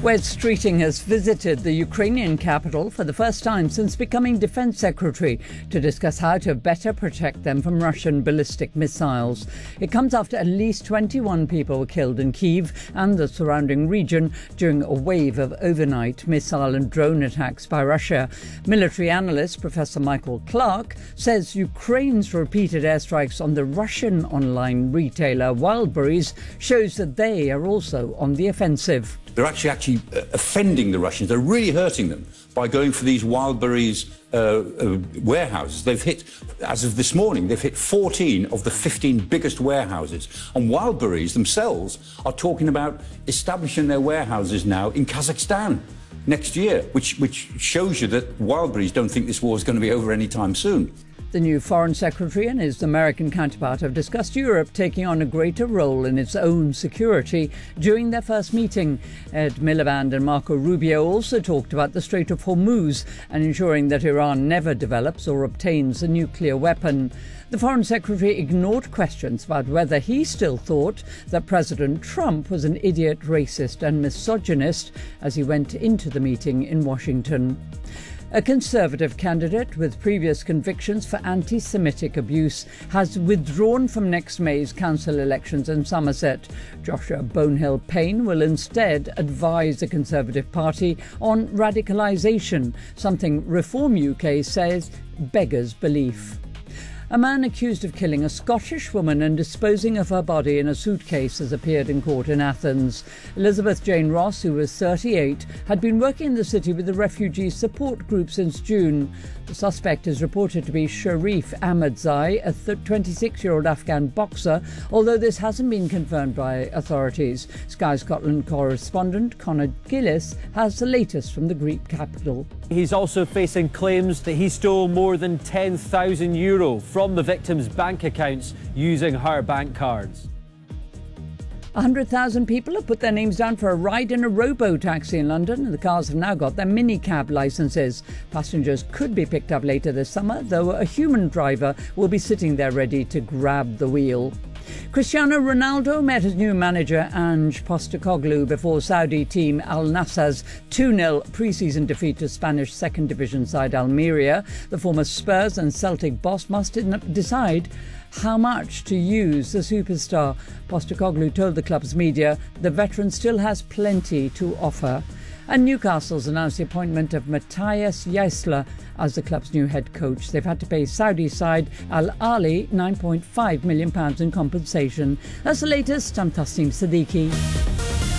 Wes Streeting has visited the Ukrainian capital for the first time since becoming Defence Secretary to discuss how to better protect them from Russian ballistic missiles. It comes after at least 21 people were killed in Kyiv and the surrounding region during a wave of overnight missile and drone attacks by Russia. Military analyst Professor Michael Clark says Ukraine's repeated airstrikes on the Russian online retailer Wildberries shows that they are also on the offensive. They're actually offending the Russians. They're really hurting them by going for these Wildberries warehouses. They've hit, as of this morning, they've hit 14 of the 15 biggest warehouses. And Wildberries themselves are talking about establishing their warehouses now in Kazakhstan next year, which shows you that Wildberries don't think this war is going to be over anytime soon. The new Foreign Secretary and his American counterpart have discussed Europe taking on a greater role in its own security during their first meeting. Ed Miliband and Marco Rubio also talked about the Strait of Hormuz and ensuring that Iran never develops or obtains a nuclear weapon. The Foreign Secretary ignored questions about whether he still thought that President Trump was an idiot, racist and misogynist as he went into the meeting in Washington. A Conservative candidate with previous convictions for anti-Semitic abuse has withdrawn from next May's council elections in Somerset. Joshua Bonehill-Payne will instead advise the Conservative Party on radicalisation, something Reform UK says beggars belief. A man accused of killing a Scottish woman and disposing of her body in a suitcase has appeared in court in Athens. Elizabeth Jane Ross, who was 38, had been working in the city with the refugee support group since June. The suspect is reported to be Sharif Ahmadzai, a 26-year-old Afghan boxer, although this hasn't been confirmed by authorities. Sky Scotland correspondent Conor Gillis has the latest from the Greek capital. He's also facing claims that he stole more than €10,000 from the victim's bank accounts using her bank cards. 100,000 people have put their names down for a ride in a robo-taxi in London, and the cars have now got their minicab licences. Passengers could be picked up later this summer, though a human driver will be sitting there ready to grab the wheel. Cristiano Ronaldo met his new manager Ange Postecoglou before Saudi team Al Nassr's 2-0 pre-season defeat to Spanish second division side Almeria. The former Spurs and Celtic boss must decide how much to use the superstar. Postecoglou told the club's media the veteran still has plenty to offer. And Newcastle's announced the appointment of Matthias Jaissle as the club's new head coach. They've had to pay Saudi side Al Ahly £9.5 million in compensation. That's the latest. I'm Tasneem Siddiqui.